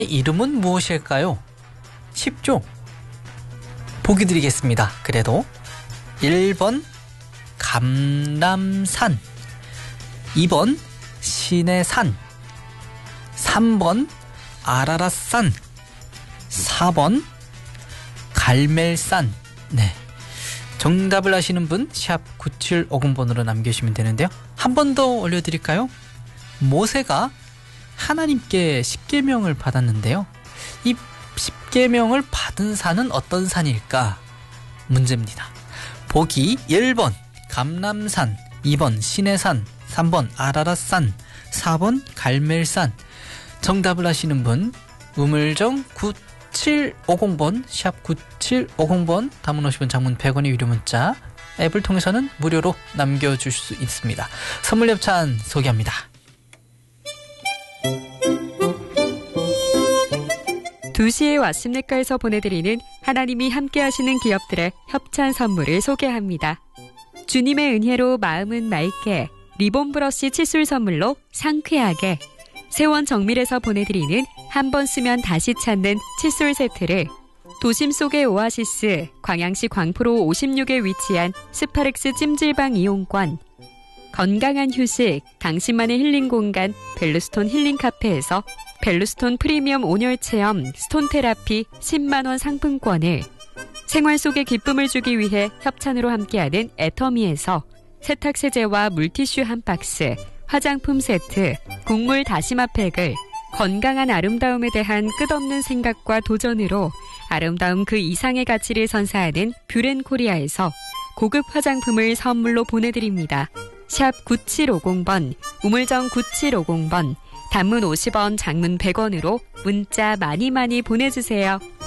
이름은 무엇일까요? 쉽죠? 보기 드리겠습니다. 그래도 1번 감람산, 2번 시내산, 3번 아라랏산, 4번 갈멜산. 네, 정답을 아시는 분 샵 9750번으로 남겨주시면 되는데요. 한 번 더 올려드릴까요? 모세가 하나님께 십계명을 받았는데요. 이 십계명을 받은 산은 어떤 산일까? 문제입니다. 보기 1번 감람산, 2번 시내산, 3번 아라랏산, 4번 갈멜산. 정답을 아시는 분 우물정 9750번 샵 9750번, 담은 50원, 장문 100원의 유료 문자, 앱을 통해서는 무료로 남겨주실 수 있습니다. 선물 협찬 소개합니다. 2시에 왓십니까에서 보내드리는 하나님이 함께하시는 기업들의 협찬 선물을 소개합니다. 주님의 은혜로 마음은 맑게, 리본 브러쉬 칫솔 선물로 상쾌하게, 세원 정밀에서 보내드리는 한 번 쓰면 다시 찾는 칫솔 세트를, 도심 속의 오아시스 광양시 광포로 56에 위치한 스파렉스 찜질방 이용권, 건강한 휴식 당신만의 힐링 공간 벨루스톤 힐링 카페에서 벨루스톤 프리미엄 온열 체험 스톤 테라피 10만원 상품권을, 생활 속에 기쁨을 주기 위해 협찬으로 함께하는 애터미에서 세탁세제와 물티슈 한 박스, 화장품 세트, 곡물 다시마 팩을, 건강한 아름다움에 대한 끝없는 생각과 도전으로 아름다움 그 이상의 가치를 선사하는 뷰렌코리아에서 고급 화장품을 선물로 보내드립니다. 샵 9750번, 우물정 9750번, 단문 50원, 장문 100원으로 문자 많이 보내주세요.